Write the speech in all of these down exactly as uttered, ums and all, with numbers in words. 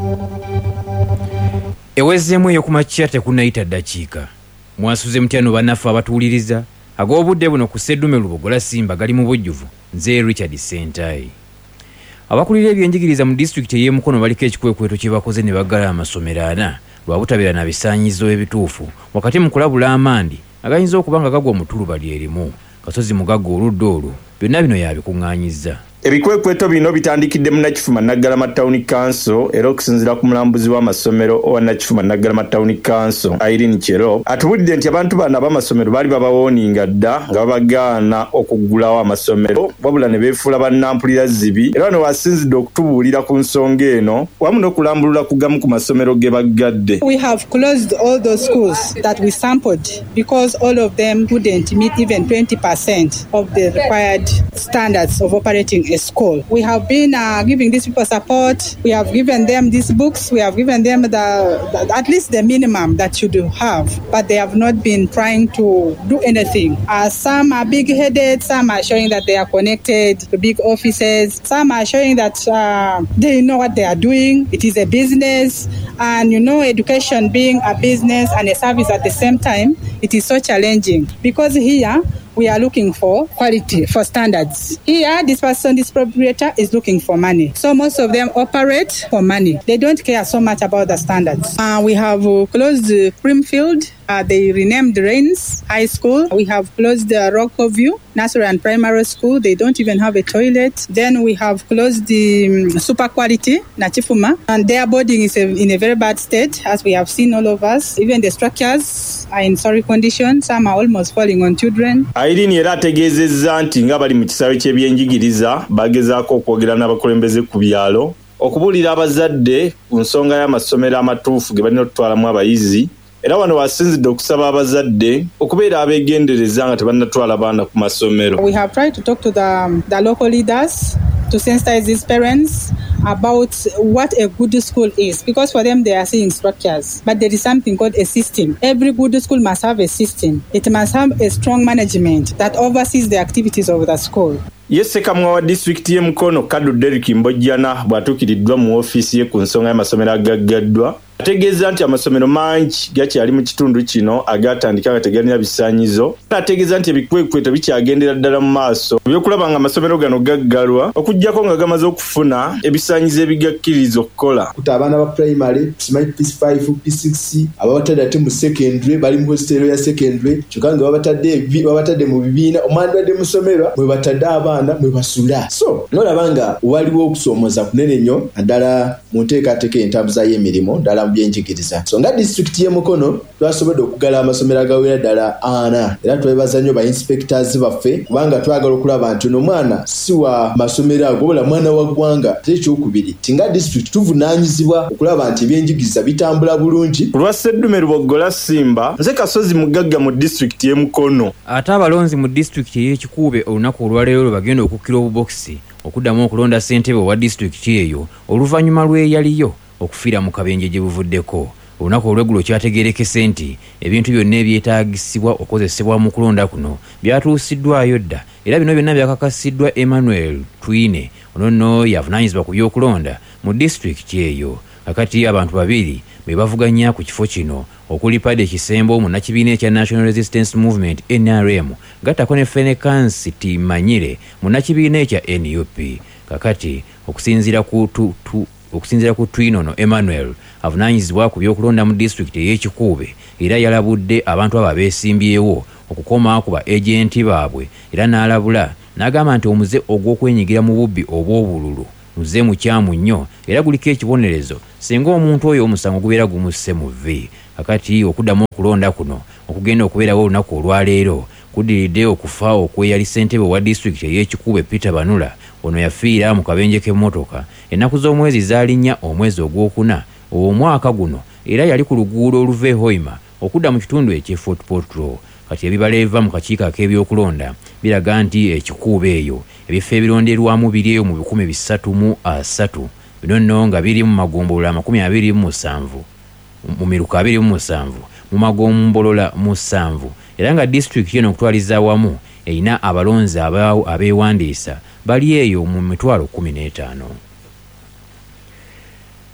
Ewezemu eyo kumakya tekunayita ddakiika. Mwasuze mutyano bannaffe abatuwuliriza ag'obudde buno ku Sseddume Lubogola Simba gali mu bujjuvu. Nze Richard Sentayi. Abakulira ebyenjigiriza mu disitulikiti ey'e Mukono baliko ekikwekweto kye bakoze ne baggala amasomero ana lwa butabeera na bisaanyizo ebituufu wakati mu kulabula amandi agayinza okuba nga gagwa mu ttuluba lyerimu. Kasozi Mugagga oludda olwo byonna bino yabikuŋŋaanyizza. Ebikwekweto bino bitandikidde mu Nakifuma Naggalama Town Council era okusinziira ku mulambuzi w'amasomero owa Nakifuma Naggalama Town Council Irene Chero atubulidde nti abantu bano ab'amasomero baali babawooninga dda nga babagaana okuggulawo amasomero wabula ne beefuula bannampulira zibi era wano wasinzidde okutubuulira ku nsonga eno wamu n'okulambulula ku gamu ku masomero ge baggadde. We have closed all those schools that we sampled because all of them couldn't meet even twenty percent of the required standards of operating a school. We have been uh, giving these people support. We have given them these books. We have given them the, the at least the minimum that you do have, but they have not been trying to do anything. Uh, some are big-headed. Some are showing that they are connected to big offices. Some are showing that uh, they know what they are doing. It is a business, and you know, education being a business and a service at the same time, it is so challenging because here we are looking for quality, for standards. Here, this person, this proprietor is looking for money. So most of them operate for money. They don't care so much about the standards. Uh, we have uh, closed uh, Primfield. Uh, they renamed Rains High School. We have closed the uh, Rockview View Nursery and Primary School. They don't even have a toilet. Then we have closed the um, Super Quality Nakifuma, and their boarding is a, in a very bad state, as we have seen all of us. Even the structures are in sorry condition. Some are almost falling on children. Irene era ategeezezza nti nga bali mu kisaawe ky'ebyenjigiriza bagezaako okwogera n'abakulembeze ku byalo okubuulira abazadde ku nsonga y'amasomero amatuufu ge balina okutwalamu abayizi. Era wano wasinzidde okusaba abazadde okubeera abeegendereza nga tebannatwala baana ku masomero. We have tried to talk to the, the local leaders to sensitize these parents about what a good school is, because for them they are seeing structures, but there is something called a system. Every good school must have a system. It must have a strong management that oversees the activities of the school. Yese kamwa wa district ye Mukono Kadu Derrick Mbojjana bwatuukiridwa mu ofiisi ye ku nsonga y'amasomero agaggaddwa. Ategeeza nti amasomero mangi gakyali mu kitundu kino agatandika nga tegalina bisaanyizo. Ategeeza nti ebikwekweto bikyagendera ddala mu maaso ebyokulaba nga amasomero gano gaggalwa okuggyako nga gamaze okufuna ebisaanyizo ebigakkiriza okukola. Kuta abaana ba primary simanyi P five P six ababatadde ate mu secondary bali mu hostel ya secondary kyokka nga babatadde babatadde mu bibiina omwandwadde mu ssomero mwe batadde abaana mwe basula. So nolaba nga waliwo okusoomoza kunene nnyo naddala mu nteekateeka entambuza y'emirimu ddala mu byenjigiriza. So nga disitulikiti y'e Mukono twasobodde okugala amasomero agawera ddala ana era twebaza nnyo ba inspectors baffe kubanga twagala okulaba nti ono mwana si wa masomero ago wabula mwana wa ggwanga. Ate ekyokubiri ti nga disitulikiti tuvunaanyizibwa okulaba nti ebyenjigiriza bitambula bulungi. Ku lwa Sseddume Lubogola Simba nze Kasozi Mugagga mu disitulikiti y'e Mukono. Ate abalonzi mu disitulikiti y'Ekikuube olunaku olwaleero bagenda okukkira obubokisi okuddamu okulonda ssentebe wa disitulikiti eyo oluvannyuma lw'eyaliyo okufiira mu kabenje gye buvuddeko. Olunaku olw'eggulo kyategeerekese nti ebintu byonna ebyetaagisibwa okozesebwa mu kulonda kuno byatuusiddwayo dda era bino byonna byakakasiddwa Emmanuel Twine ono nno yavunaanyizibwa ku by'okulonda mu disitulikiti eyo. Kakati abantu babiri be bavuganya ku kifo kino okuli Padde Kisembo mu nakibiina ekya National Resistance Movement N R M gattako ne Fenekansi Timanyire mu nakibiina ekya N U P. Kakati okusinziira ku tu, tu, okusinziira ku Twino no Emmanuel avunaanyizibwa ku by'okulonda mu disitulikiti ey'Ekikuube era yalabudde abantu abo abeesimbyewo okukoma ku ba ejenti baabwe era n'alabula n'agamba nti omuze ogw'okwenyigira mu bubbi obw'obululu muze mukyamu nnyo era guliko ekibonerezo singa omuntu oyo omusango gubeera gumusse mu vvi. Kakati okuddamu okulonda kuno okugenda okubeerawo olunaku olwaleero kudiridde okufa okweyali ssentebe wa disitulikiti ey'Ekikuube Peter Banula ono yafiira mu kabenje k'emmotoka ennaku z'omwezi zaalinnya omwezi ogwokuna omwaka guno era yali ku luguudo oluva e Hoima okudda mu kitundu eky'e Fort Portal. Kati ebibala ebiva mu kakiiko ak'ebyokulonda biraga nti Ekikuube eyo ebifo ebironderwamu biri eyo mu bikumi bisatu mu asatu bino nno nga biri mu magombolola amakumi abiri mu musanvu mu miruka abiri mu musanvu mu magombolola musanvu era nga disitulikiti eno okutwaliza awamu erina abalonzi abeewandiisa bali eyo mu mitwalo kumi n'etaano.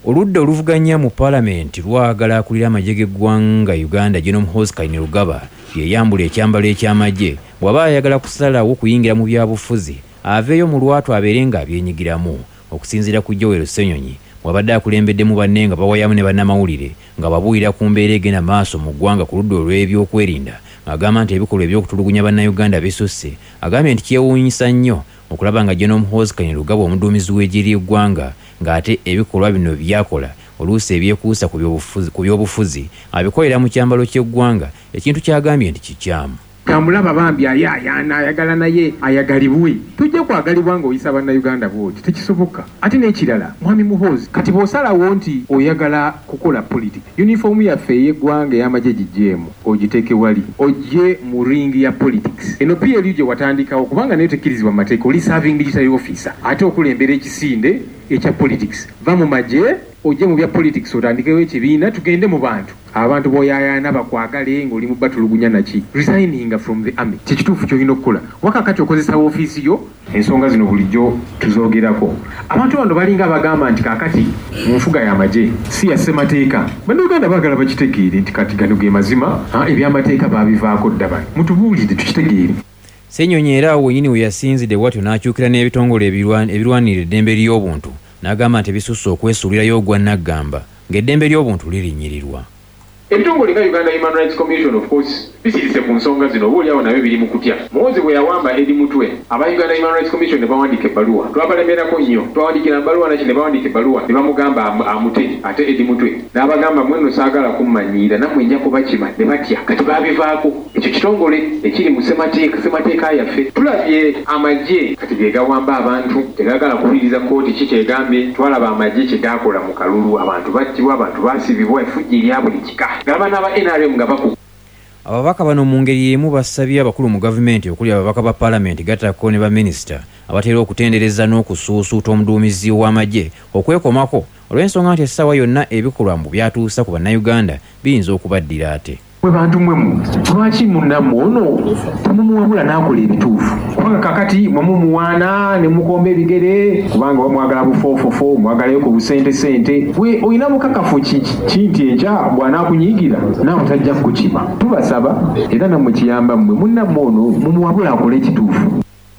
oludda oluvuganya mu paalamenti lwagala akulira amagye g'eggwanga Uganda General Muhoozi Kainerugaba yeyambula ekyambalo eky'amagye bw'aba ayagala kusalawo kuyingira mu byabufuzi aveeyo mu lwatu abeere nga abyenyigiramu. Okusinziira ku Joel Ssenyonyi bw'abadde akulembeddemu banne nga bawayamu ne bannamawulire nga babuulira ku mbeera egenda maaso mu ggwanga ku ludda olw'ebyokwerinda agamba nti ebikolwa eby'okutulugunya bannayuganda bisusse. Agambye nti kyewuunyisa nnyo okulaba nga General Muhoozi Kainerugaba omuduumizi w'eggye ly'eggwanga ng'ate ebikolwa bino byakola oluusi ebyekuusa ku by'obufuzi abikolera mu kyambalo ky'eggwanga, ekintu kyagambye nti kikyamu. Kamulaba bambi ayayaana ayagala naye ayagalibwe tujja kwagalibwa ng'oyisa bannayuganda bwoti tekisoboka. Ate n'ekirala Mwami Muhoozi kati bw'osalawo nti oyagala kukola politika yunifoomu yaffe ey'eggwanga ey'amagye gigyeemu ogiteeke wali ojje mu ringi ya politics. Eno P L U gye watandikawo kubanga nayo tekkirizibwa mu mateeka oli serving digital officer ate okulembera ekisinde ekya politics. Va mu magye ojje mu bya politics otandikewo ekibiina tugende mu bantu abantu b'oyayaana bakwagale ng'oli mu batulugunya naki resigning from the army kikituufu ky'olina okukola wakakati okozesa woofiisi yo. Ensonga zino bulijjo tuzoogerako. Abantu bano balinga abagamba nti kaakati mu nfuga y'amagye si ya ssemateeka. Bannayuganda baagala bakitegeere nti kati gano ge mazima ebyamateeka baabivaako dda bano mutubuulire tukitegeere. Ssenyonyi era awo wennyini we yasinzidde bw'atyo n'akyukira n'ebitongole ebirwanirira eddembe ly'obuntu n'agamba nti bisusse okwesuulirayo ogwa Naggamba ng'eddembe ly'obuntu lirinnyirirwa. Ebitongole nga Uganda Human Rights Commission of course bisirise ku nsonga zino oboolyawo nabyo biri mu kutya. Muhoozi bwe yawamba Eddie Mutwe aba Uganda Human Rights Commission ne bawandiika ebbaluwa twabalemerako nnyo twawandikira ebbaluwa naki ne bawandiika ebbaluwa ne bamugamba amute ate Eddie Mutwe n'abagamba mwenno saagala kummanyiira nammwe nja kubakima ne batya kati baabivaako. Ekyo kitongole ekiri mu ssemateeka ssemateeka yaffe tulabye amagye kati ge gawamba abantu tegaagala kuwuliriza kkooti ki kyegambye twalaba amagye kye gaakola mu kalulu abantu battibwa abantu baasibibwa effujja erya buli kika. Ababaka bano mu ngeri y'emu basabye abakulu mu gavumenti okuli ababaka ba paalamenti gattako ne baminisita abatera okutendereza n'okusuusuuta omuduumizi w'amagye okwekomako olw'ensonga nti essaawa yonna ebikolwa mbu byatuusa ku bannayuganda biyinza okubaddira ate. Mwe bantu mwemu lwaki munnammwe ono temumuwabula n'akola ebituufu kubanga kakati mwemumuwaana ne mukomba ebigere kubanga bamwagala bufoofofo mwagalayo ku busente sente we olina bukakafu kinti enkya bw'anaakunyiigira naawe tajja kukima. Tubasaba era nammwe kiyamba mmwe munnammwe ono mumuwabula akole ekituufu.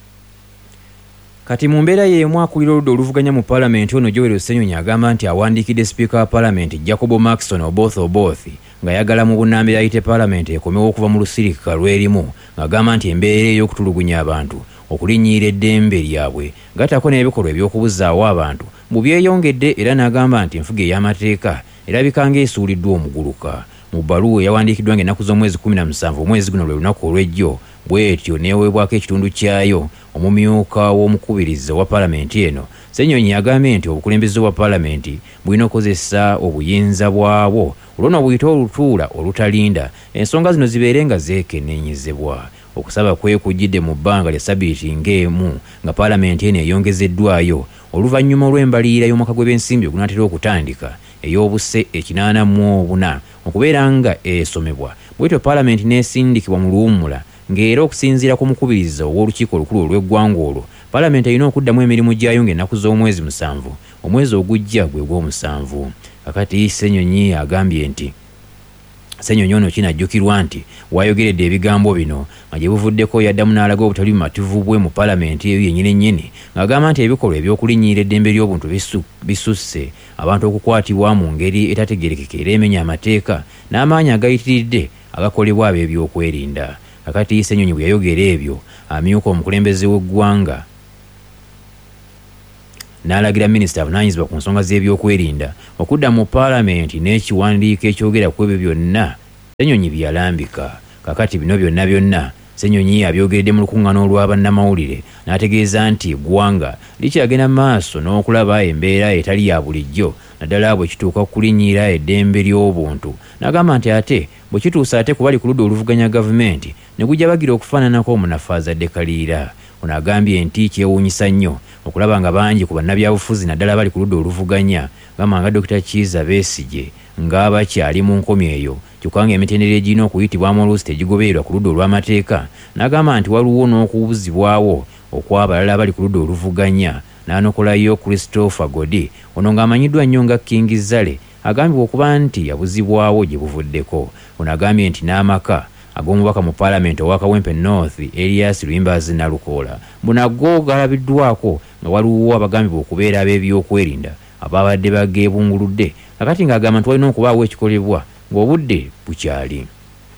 Kati mu mbeera y'emu akulira oludda oluvuganya mu paalamenti ono Joel Ssenyonyi agamba nti awandiikidde sipiika wa paalamenti Jacob Maxson Oboth Oboth ng'ayagala mu bunnambiro ayite paalamenti ekomewo okuva mu lusirika lw'erimu ng'agamba nti embeera ey'okutulugunya abantu okulinnyirira eddembe lyabwe gattako n'ebikolwa eby'okubuzaawo abantu mu byeyongedde era n'agamba nti enfuga ey'amateeka erabika ng'esuuliddwa omuguluka. Mu bbaluwa eyawandiikiddwa ng'ennaku z'omwezi kumi na musanvu omwezi guno lwe lunaku olw'ejjo bw'etyo neeweebwako ekitundu kyayo omumyuka w'omukubiriza wa paalamenti eno. Ssenyonyi agambye nti obukulembeze bwa paalamenti bulina okukozesa obuyinza bwabwo olw'ono buyite olutuula olutalinda ensonga zino zibeere nga zeekenneenyezebwa. Okusaba kwekujjidde mu bbanga lya sabiiti ng'emu nga paalamenti eno eyongezeddwayo oluvannyuma olw'embalirira y'omwaka gw'ebyensimbi ogunaatera okutandika ey'obuse ekinaana mu obuna okubeera nga esomebwa bwetyo paalamenti n'esindikibwa mu luwummula ng'era okusinziira ku mukubiriza ow'olukiiko olukulu olw'eggwanga olwo paalamenti erina okuddamu emirimu gyayo ng'ennaku z'omwezi musanvu omwezi ogujja gwe gw'omusanvu. Kakati Ssenyonyi agambye nti Ssenyonyi ono kinajjukirwa nti wayogeredde ebigambo bino nga gye buvuddeko yaddamu n'alaga obutali bumativu bwe mu paalamenti eyo yennyini nnyini ng'agamba nti ebikolwa eby'okulinnyirira eddembe ly'obuntu bisusse abantu okukwatibwa mu ngeri etategeerekeka era emenya amateeka n'amaanyi agayitiridde agakolebwa ab'ebyokwerinda. Kakati Ssenyonyi bwe yayogera ebyo amyuka omukulembeze w'eggwanga n'alagira minisita avunaanyizibwa ku nsonga z'ebyokwerinda okudda mu paalamenti n'ekiwandiiko ekyogera ku ebyo byonna Ssenyonyi bye yalambika. Kakati bino byonna byonna Ssenyonyi abyogeredde mu lukuŋŋaana olw'abannamawulire n'ategeeza nti eggwanga likyagenda maaso n'okulaba embeera etali ya bulijjo naddala bwe kituuka ku kulinnyirira eddembe ly'obuntu. N'agamba nti ate bwe kituusa ate ku bali ku ludda oluvuganya gavumenti ne gujja bagira okufaananako omunafu azadde kaliira. Ono agambye nti kyewuunyisa nnyo okulaba nga bangi ku bannabyabufuzi naddala bali ku ludda oluvuganya gamba nga Dokita Kiiza Besigye ng'abakyali mu nkomyo eyo kyokka ng'emitendera egirina okuyitibwamu oluusi tegigobererwa ku ludda olw'amateeka. N'agamba nti waliwo n'okubuzibwawo okw'abalala abali ku ludda oluvuganya n'anokolayo Christopher Godi ono ng'amanyiddwa nnyo nga King Zale agambibwa okuba nti yabuzibwawo gye buvuddeko. Ono agambye nti n'amaka ag'omubaka mu Parliament owa Kawempe North Elias Lwimbazi Nalukoola bunago galabiddwako nga waliwo abagambibwa okubeera ab'ebyokwerinda ababadde bageebunguludde kakati ng'agamba nti walina okubaawo ekikolebwa ng'obudde bukyali.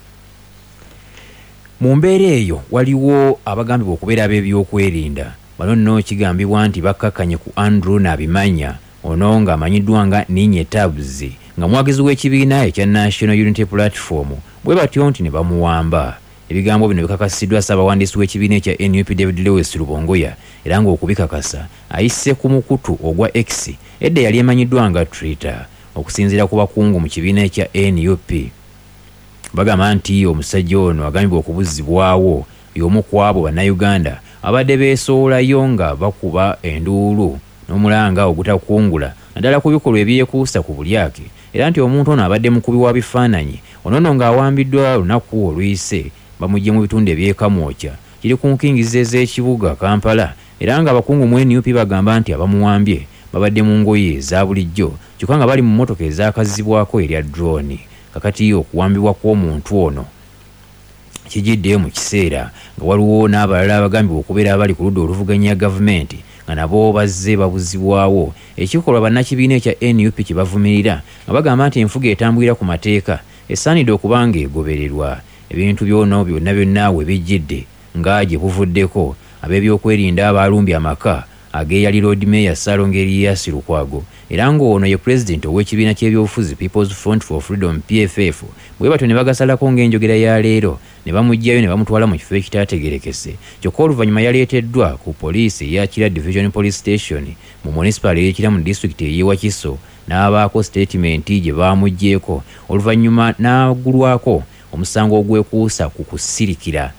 Mu mbeera eyo waliwo abagambibwa okubeera ab'ebyokwerinda bano nno kigambibwa nti bakkakkanye ku Andrew Nabimanya ono ng'amanyiddwa nga Ninye Tabs nga mwagizi w'ekibiina ekya National Unity Platform bwe batyo nti ne bamuwamba. Ebigambo bino bikakasiddwa Ssaabawandiisi w'ekibiina ekya N U P David Lewis Lubongoya era ng'okubikakasa ayise ku mukutu ogwa X edda yali emanyiddwa nga Twitter okusinziira ku bakungu mu kibiina ekya N U P. Bagamba nti omusajja ono agambibwa okubuzibwawo y'omu ku abo bannayuganda abadde beesoolayo nga bakuba enduulu n'omulanga ogutakungula naddala ku bikolwa ebyekuusa ku bulyake era nti omuntu ono abadde mukubi wa bifaananyi onono ng'awambiddwa lunaku oluyise bamugye mu bitundu ebyekamwokya kiri ku nkingiza ez'ekibuga Kampala era nga abakungu mu N U P bagamba nti abamuwambye babadde mu ngoye eza bulijjo kyokka nga bali mu mmotoka ezaakazibwako erya drone. Kakati okuwambibwa kw'omuntu ono kijidde mu kiseera nga waliwo n'abalala abagambibwa okubeera abali ku ludda oluvuganya gavumenti nga nabo bazze babuzibwawo ekikolwa bannakibiina ekya N U P kye bavumirira nga bagamba nti enfuga etambulira ku mateeka esaanidde okuba nga egobererwa. Ebintu byono byonna byonna we bijjidde nga gye buvuddeko ab'ebyokwerinda abalumbye amaka ag'eyali Lord Mayor Ssaalongo Erias Lukwago era ng'ono ye President ow'ekibiina ky'ebyobufuzi People's Front for Freedom P F F bwe batyo ne bagasalako ng'enjogera ya leero ne bamugjayo ne bamutwala mu kifo ekitaategerekese kyokka oluvannyuma yaleeteddwa ku poliisi eya Kira Division Police Station mu municipal ey'Ekira mu district ey'e Wakiso n'abaako statement gye baamuggyeko oluvannyuma n'aggulwako omusango ogwekuusa ku kusirikira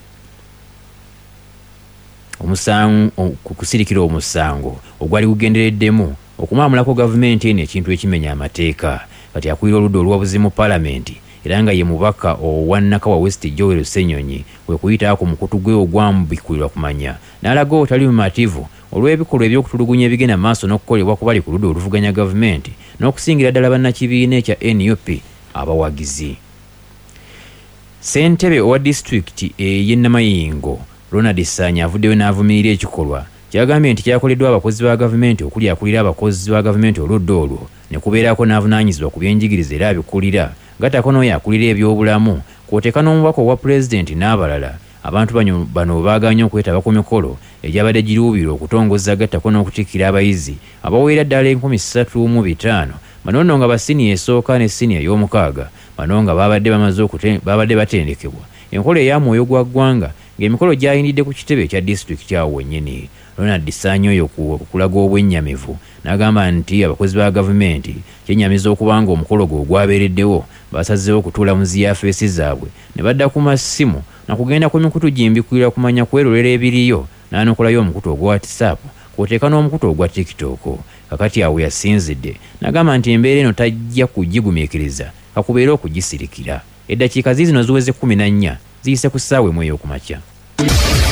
omusango ku kusirikira omusango ogwali gugendereddemu okumamulako gavumenti eno ekintu ekimenya amateeka. Kati akwira oludda oluwabuzi mu Parliament era nga ye mubaka owa Nakawa West Joel Ssenyonyi kwe kuyita ku mukutu gwe ogwambikulirwa kumanya n'alaga otali mumativu olw'ebikolwa eby'okutulugunya ebigenda maaso n'okukolebwa ku bali ku ludda oluvuganya gavumenti n'okusingira ddala bannakibiina ekya N U P abawagizi. Ssentebe owa disitulikiti ey'e Namayingo Ronald Sanya avuddeyo n'avumirira ekikolwa kyagambye nti kyakoleddwa abakozi ba gavumenti okuli akulira abakozi ba gavumenti oludda olwo ne kubeerako n'avunaanyizibwa ku byenjigiriza era abikulira gattako n'oyo akulira ebyobulamu kw'oteeka n'omubaka owa pulezidenti n'abalala. Abantu bano baaganye okwetaba ku mikolo egyabadde giruubirwa okutongoza gattako n'okutikkira abayizi abawerera ddala enkumi ssatu mu bitaano bano nno nga basiniya esooka ne siniya ey'omukaaga bano nga babadde bamaze babadde batendekebwa enkola eya mwoyo gwa ggwanga ng'emikolo gyayindidde ku kitebe ekya disitulikiti awo wennyini. Ronald Sanya oyo kulaga obwennyamivu n'agamba nti abakozi ba gavumenti kyennyamiza okuba nga omukolo gwe ogwabeereddewo basazeewo okutuula mu ziyafeesi zaabwe ne badda ku masimu na kugenda ku mikutu gimbikulira kumanya kwerolera ebiriyo n'anokolayo omukutu ogwa WhatsApp kw'oteeka n'omukutu ogwa TikTok. Kakati awo yasinzidde n'agamba nti embeera eno tajja kugigumiikiriza kakubeera okugisirikira. Eddakiika ziizino ziweze kkumi na nnya ziyise ku ssaawa emu ey'okumakya.